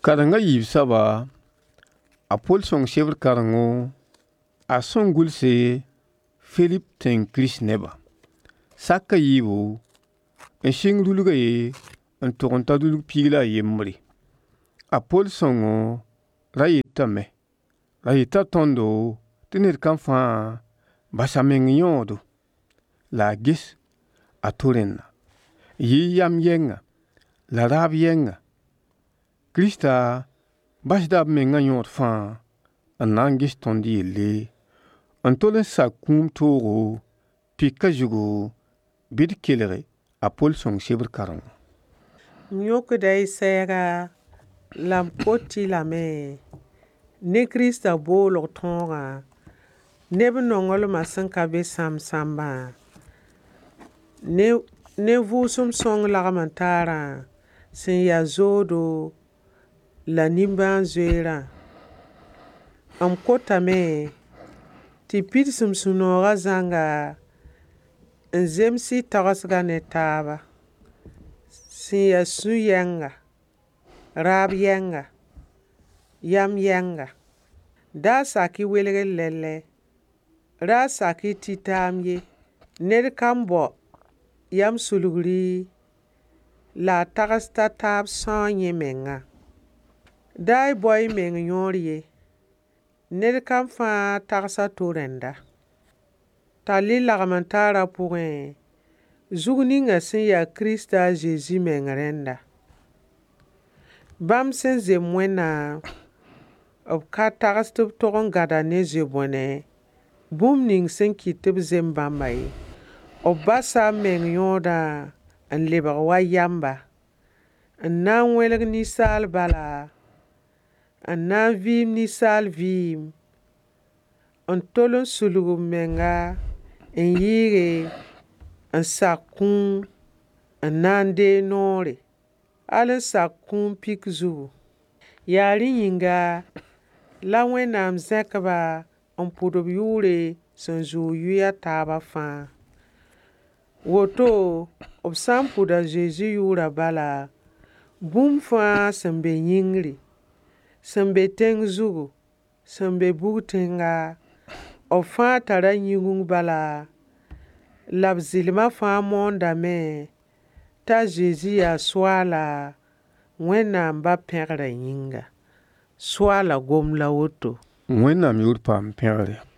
Karanga yib saba a Paul sõng sebr karengo a sõng gulse Philip tẽng Kirist neba. Saka yiibu n sɩng rulga ye n tʋg n ta rulg pigla a yembre. A Paul sõngo ra yetame ra yeta tõndo tɩ ned kãn fãa basa meng yõodo la a ges a to rẽnna yɩ yam yɛnga la raab yɛnga. Krista basda b menga yõod fãa n na n ges tõnd yelle n tol n sak kũum toogo pika zugu bɩ d kelge a Paul sõng sebr karengo. Yõkda y sɛɛga la m koti lame ne Krista boolg tõogã neb nonglmã sẽn ka be sãm-sãmbã ne Vʋʋsem Sõng lagm n taarã sẽn ya zoodo la nimbãan-zoeerã. M kotame tɩ pidsem sũ-noogã zãnga n zems-y tagsga ne taaba sẽn ya sũ-yɛnga, raab yɛnga, yam yɛnga. Da sak-y welgr lɛlɛ, ra sak-y tɩ-taam ye. Ned kan bao yam sulgri la a tags t'a taab sãoog yẽ menga. Da y bao y meng yõor ye. Ned kan fãa tagsa to rẽnda. Tall y lagm n taarã pʋgẽ zug ninga sẽn ya Krista a Zezi meng rẽnda. Bãmb sẽn zem Wẽnnaam b ka tags tɩ b tog n gada ne zoe-bõne bũmb ning sẽn kɩt tɩ b zem bãmba ye. B basa b meng yõodã n lebg wa yamba n na n wẽlg ninsaal bala n na n vɩɩm ninsaal vɩɩm n tol n sulg b menga n yɩɩge n sak kũum n na n dee noore hal n sak kũum pik zugu. Yaa rẽ yĩnga la Wẽnnaam zẽk-ba n pʋd b yʋʋre sẽn zoog yʋ a taaba fãa. Woto b sã n pʋd a Zezi yʋʋra bala bũmb fãa sẽn be yĩngre, sẽn be tẽng zugu, sẽn be bug-tẽnga, b fãa tara yĩngung bala la b zɩlmã fãa moondame t'a Zezi yaa Soaala Wẽnnaam ba pẽgrã yĩnga. Soaala gom la woto. Wẽnnaam yʋʋr paam pẽgre.